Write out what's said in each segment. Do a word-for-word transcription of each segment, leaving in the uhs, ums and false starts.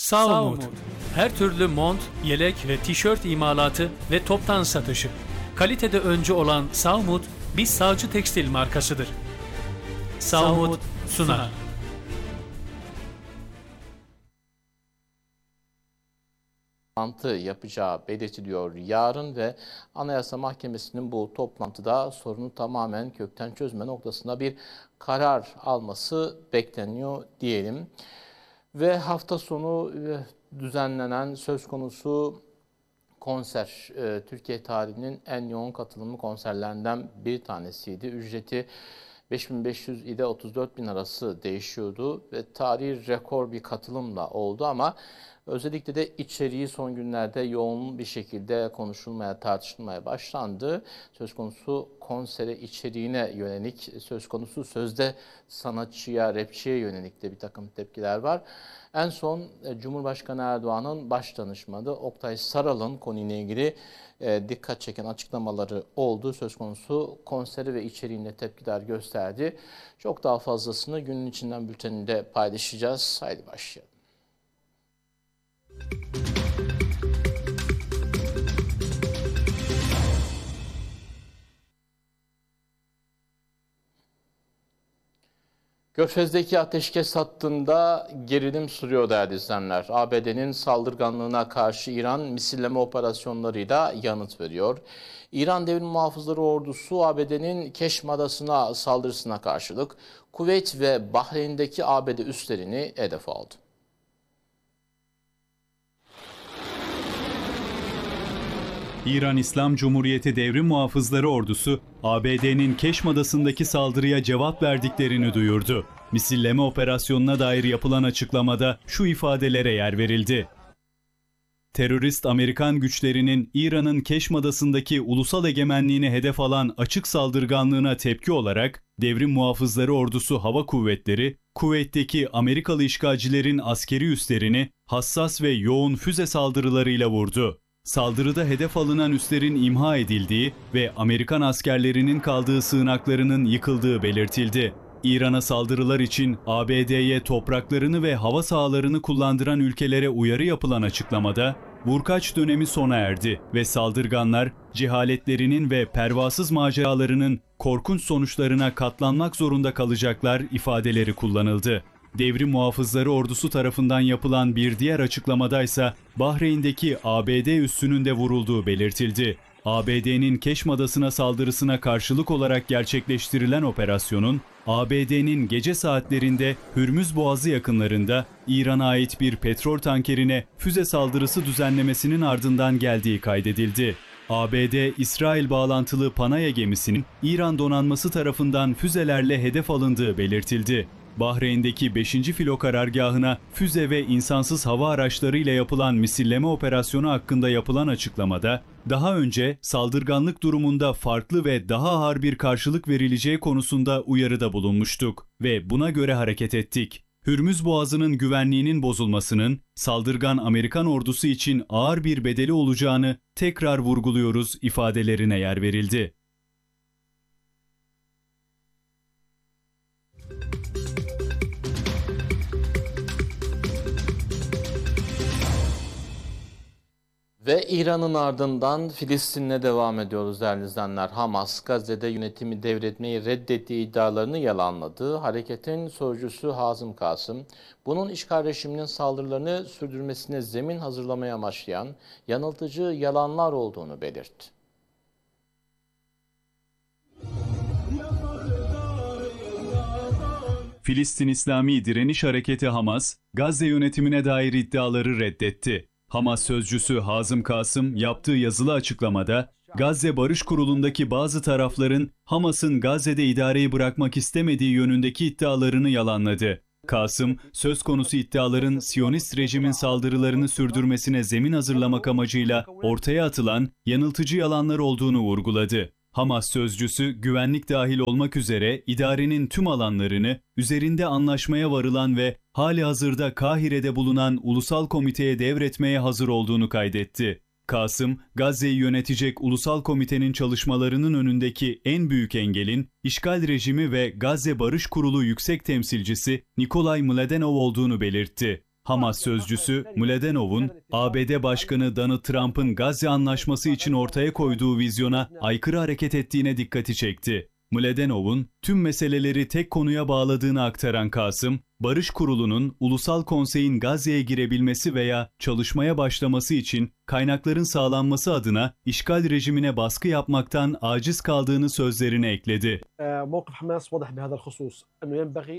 Sağumut. Her türlü mont, yelek ve tişört imalatı ve toptan satışı. Kalitede öncü olan Sağumut, bir Sağcı Tekstil markasıdır. Sağumut sunar. Toplantı yapacağı belirtiliyor yarın ve Anayasa Mahkemesi'nin bu toplantıda sorunu tamamen kökten çözme noktasında bir karar alması bekleniyor diyelim. Ve hafta sonu düzenlenen söz konusu konser Türkiye tarihinin en yoğun katılımlı konserlerinden bir tanesiydi. Ücreti beş bin beş yüz ile otuz dört bin arası değişiyordu ve tarihi rekor bir katılımla oldu ama özellikle de içeriği son günlerde yoğun bir şekilde konuşulmaya, tartışılmaya başlandı. Söz konusu konsere içeriğine yönelik, söz konusu sözde sanatçıya, rapçiye yönelik de bir takım tepkiler var. En son Cumhurbaşkanı Erdoğan'ın baş danışmanı Oktay Saral'ın konuyla ilgili e, dikkat çeken açıklamaları oldu. Söz konusu konseri ve içeriğine tepkiler gösterdi. Çok daha fazlasını günün içinden bülteninde paylaşacağız. Haydi başlayalım. Körfez'deki ateşkes hattında gerilim sürüyor değerli izleyenler. A B D'nin saldırganlığına karşı İran misilleme operasyonlarıyla yanıt veriyor. İran Devrim Muhafızları Ordusu A B D'nin Keşm Adası'na saldırısına karşılık Kuveyt ve Bahreyn'deki A B D üslerini hedef aldı. İran İslam Cumhuriyeti Devrim Muhafızları Ordusu, A B D'nin Keşm Adası'ndaki saldırıya cevap verdiklerini duyurdu. Misilleme operasyonuna dair yapılan açıklamada şu ifadelere yer verildi. Terörist Amerikan güçlerinin İran'ın Keşm Adası'ndaki ulusal egemenliğini hedef alan açık saldırganlığına tepki olarak Devrim Muhafızları Ordusu Hava Kuvvetleri, Kuveyt'teki Amerikalı işgalcilerin askeri üslerini hassas ve yoğun füze saldırılarıyla vurdu. Saldırıda hedef alınan üslerin imha edildiği ve Amerikan askerlerinin kaldığı sığınaklarının yıkıldığı belirtildi. İran'a saldırılar için A B D'ye topraklarını ve hava sahalarını kullandıran ülkelere uyarı yapılan açıklamada, vurkaç dönemi sona erdi ve saldırganlar cehaletlerinin ve pervasız maceralarının korkunç sonuçlarına katlanmak zorunda kalacaklar ifadeleri kullanıldı. Devrim Muhafızları Ordusu tarafından yapılan bir diğer açıklamadaysa Bahreyn'deki A B D üssünün de vurulduğu belirtildi. A B D'nin Keşm Adası'na saldırısına karşılık olarak gerçekleştirilen operasyonun A B D'nin gece saatlerinde Hürmüz Boğazı yakınlarında İran'a ait bir petrol tankerine füze saldırısı düzenlemesinin ardından geldiği kaydedildi. A B D, İsrail bağlantılı Panaya gemisinin İran donanması tarafından füzelerle hedef alındığı belirtildi. Bahreyn'deki beşinci filo karargahına füze ve insansız hava araçlarıyla yapılan misilleme operasyonu hakkında yapılan açıklamada, daha önce saldırganlık durumunda farklı ve daha ağır bir karşılık verileceği konusunda uyarıda bulunmuştuk ve buna göre hareket ettik. Hürmüz Boğazı'nın güvenliğinin bozulmasının saldırgan Amerikan ordusu için ağır bir bedeli olacağını tekrar vurguluyoruz ifadelerine yer verildi. Ve İran'ın ardından Filistin'le devam ediyoruz değerli izleyenler. Hamas, Gazze'de yönetimi devretmeyi reddettiği iddialarını yalanladı. Hareketin sözcüsü Hazım Kasım, bunun işgal rejiminin saldırılarını sürdürmesine zemin hazırlamaya amaçlayan yanıltıcı yalanlar olduğunu belirtti. Filistin İslami Direniş Hareketi Hamas, Gazze yönetimine dair iddiaları reddetti. Hamas sözcüsü Hazım Kasım yaptığı yazılı açıklamada, Gazze Barış Kurulu'ndaki bazı tarafların Hamas'ın Gazze'de idareyi bırakmak istemediği yönündeki iddialarını yalanladı. Kasım, söz konusu iddiaların Siyonist rejimin saldırılarını sürdürmesine zemin hazırlamak amacıyla ortaya atılan yanıltıcı yalanlar olduğunu vurguladı. Hamas sözcüsü güvenlik dahil olmak üzere idarenin tüm alanlarını üzerinde anlaşmaya varılan ve halihazırda Kahire'de bulunan Ulusal Komite'ye devretmeye hazır olduğunu kaydetti. Kasım, Gazze'yi yönetecek Ulusal Komite'nin çalışmalarının önündeki en büyük engelin işgal rejimi ve Gazze Barış Kurulu Yüksek Temsilcisi Nikolay Mladenov olduğunu belirtti. Hamas sözcüsü Mladenov'un A B D Başkanı Donald Trump'ın Gazze Anlaşması için ortaya koyduğu vizyona aykırı hareket ettiğine dikkati çekti. Mladenov'un tüm meseleleri tek konuya bağladığını aktaran Kasım, Barış Kurulu'nun Ulusal Konsey'in Gazze'ye girebilmesi veya çalışmaya başlaması için kaynakların sağlanması adına işgal rejimine baskı yapmaktan aciz kaldığını sözlerine ekledi. موقف حماس واضح بهذا الخصوص أنه ينبغي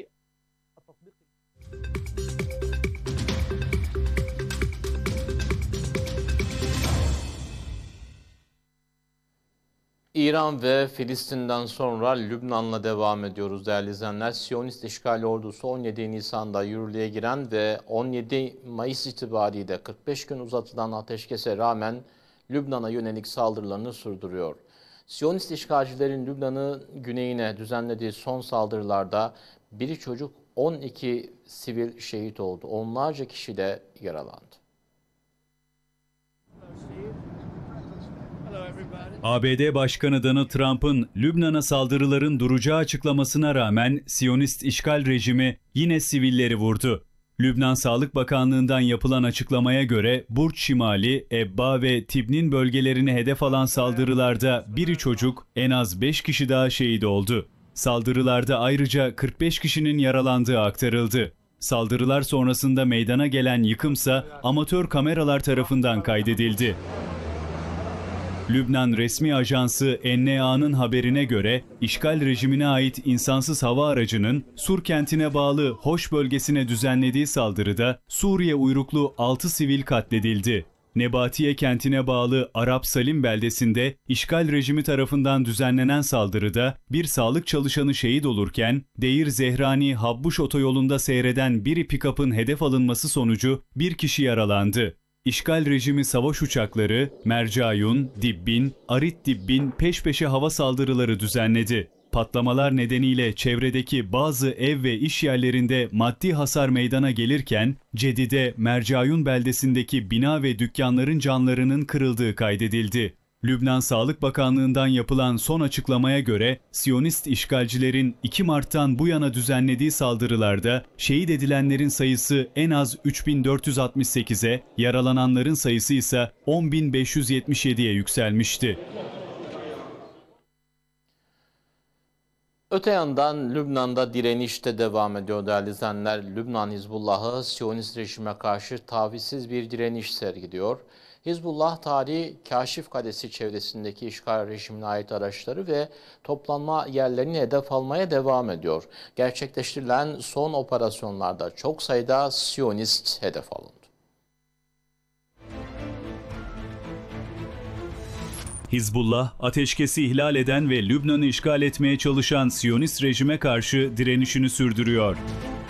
İran ve Filistin'den sonra Lübnan'la devam ediyoruz değerli izleyenler. Siyonist işgal ordusu on yedi Nisan'da yürürlüğe giren ve on yedi Mayıs itibariyle kırk beş gün uzatılan ateşkese rağmen Lübnan'a yönelik saldırılarını sürdürüyor. Siyonist işgalcilerin Lübnan'ın güneyine düzenlediği son saldırılarda biri çocuk, on iki sivil şehit oldu. Onlarca kişi de yaralandı. A B D Başkanı Donald Trump'ın Lübnan'a saldırıların duracağı açıklamasına rağmen Siyonist işgal rejimi yine sivilleri vurdu. Lübnan Sağlık Bakanlığı'ndan yapılan açıklamaya göre Burç Şimali, Ebba ve Tibnin bölgelerini hedef alan saldırılarda biri çocuk, en az beş kişi daha şehit oldu. Saldırılarda ayrıca kırk beş kişinin yaralandığı aktarıldı. Saldırılar sonrasında meydana gelen yıkımsa amatör kameralar tarafından kaydedildi. Lübnan resmi ajansı N N A'nın haberine göre işgal rejimine ait insansız hava aracının Sur kentine bağlı Hoş bölgesine düzenlediği saldırıda Suriye uyruklu altı sivil katledildi. Nebatiye kentine bağlı Arap Salim beldesinde işgal rejimi tarafından düzenlenen saldırıda bir sağlık çalışanı şehit olurken Deir Zehrani Habbuş otoyolunda seyreden bir pikapın hedef alınması sonucu bir kişi yaralandı. İşgal rejimi savaş uçakları Mercayun, Dibbin, Arit Dibbin peş peşe hava saldırıları düzenledi. Patlamalar nedeniyle çevredeki bazı ev ve iş yerlerinde maddi hasar meydana gelirken Cedide, Mercayun beldesindeki bina ve dükkanların camlarının kırıldığı kaydedildi. Lübnan Sağlık Bakanlığı'ndan yapılan son açıklamaya göre Siyonist işgalcilerin iki Mart'tan bu yana düzenlediği saldırılarda şehit edilenlerin sayısı en az üç bin dört yüz altmış sekize, yaralananların sayısı ise on bin beş yüz yetmiş yediye yükselmişti. Öte yandan Lübnan'da direniş de devam ediyor değerli izleyenler. Lübnan Hizbullah'ı Siyonist rejime karşı tavizsiz bir direniş sergiliyor. Hizbullah tarihi Kaşif Kalesi çevresindeki işgal rejimine ait araçları ve toplanma yerlerini hedef almaya devam ediyor. Gerçekleştirilen son operasyonlarda çok sayıda Siyonist hedef alındı. Hizbullah, ateşkesi ihlal eden ve Lübnan'ı işgal etmeye çalışan Siyonist rejime karşı direnişini sürdürüyor.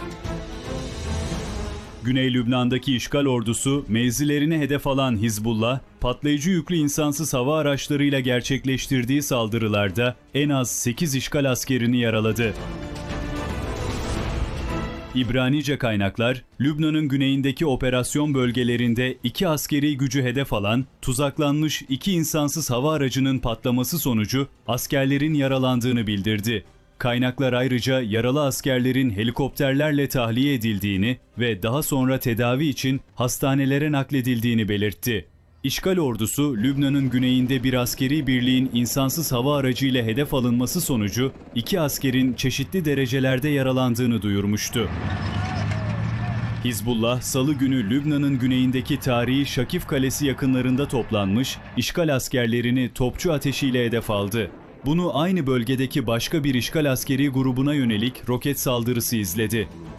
Güney Lübnan'daki işgal ordusu mevzilerini hedef alan Hizbullah, patlayıcı yüklü insansız hava araçlarıyla gerçekleştirdiği saldırılarda en az sekiz işgal askerini yaraladı. İbranice kaynaklar, Lübnan'ın güneyindeki operasyon bölgelerinde iki askeri gücü hedef alan, tuzaklanmış iki insansız hava aracının patlaması sonucu askerlerin yaralandığını bildirdi. Kaynaklar ayrıca yaralı askerlerin helikopterlerle tahliye edildiğini ve daha sonra tedavi için hastanelere nakledildiğini belirtti. İşgal ordusu, Lübnan'ın güneyinde bir askeri birliğin insansız hava aracıyla hedef alınması sonucu iki askerin çeşitli derecelerde yaralandığını duyurmuştu. Hizbullah, Salı günü Lübnan'ın güneyindeki tarihi Şakif Kalesi yakınlarında toplanmış, işgal askerlerini topçu ateşiyle hedef aldı. Bunu aynı bölgedeki başka bir işgal askeri grubuna yönelik roket saldırısı izledi.